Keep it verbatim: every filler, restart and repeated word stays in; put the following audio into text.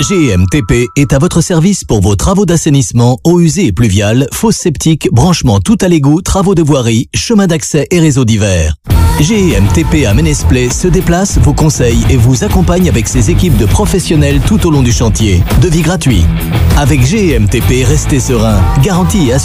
G M T P est à votre service pour vos travaux d'assainissement, eaux usées et pluviales, fosses septiques, branchements tout à l'égout, travaux de voirie, chemins d'accès et réseaux divers. G M T P à Ménesplay se déplace, vous conseille et vous accompagne avec ses équipes de professionnels tout au long du chantier. Devis gratuit. Avec G M T P, restez serein. Garantie et assurance